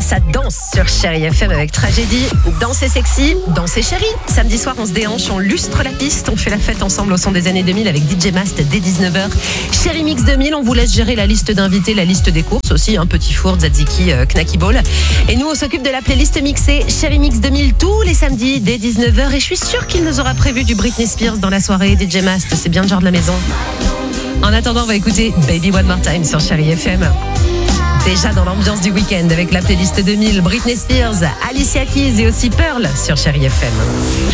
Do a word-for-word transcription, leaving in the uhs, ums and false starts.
ça danse sur Chérie F M avec Tragédie. Danser sexy, danser chérie. Samedi soir, on se déhanche, on lustre la piste, on fait la fête ensemble au son des années deux mille avec D J Mast dès dix-neuf heures. Chérie Mix deux mille, on vous laisse gérer la liste d'invités, la liste des courses aussi, un petit four, tzatziki, euh, knacky ball. Et nous, on s'occupe de la playlist mixée Chérie Mix deux mille tous les samedis dès dix-neuf heures. Et je suis sûre qu'il nous aura prévu du Britney Spears dans la soirée. D J Mast, c'est bien le genre de la maison. En attendant, on va écouter Baby One More Time sur Chérie F M. Déjà dans l'ambiance du week-end avec la playlist deux mille, Britney Spears, Alicia Keys et aussi Pearl sur Chérie F M.